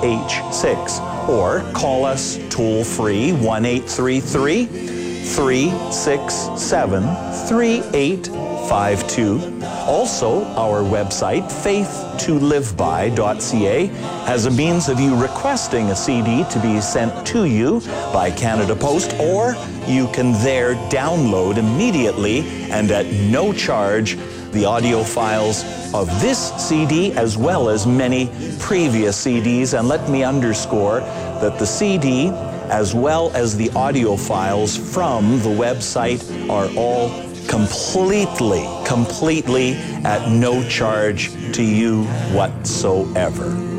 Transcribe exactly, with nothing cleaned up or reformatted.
H six, or call us toll-free one eight three three, three six seven, three eight five two. Also, our website, faith to live by dot c a, has a means of you requesting a C D to be sent to you by Canada Post, or you can there download immediately and at no charge the audio files of this C D as well as many previous C Ds. And let me underscore that the C D as well as the audio files from the website are all completely, completely at no charge to you whatsoever.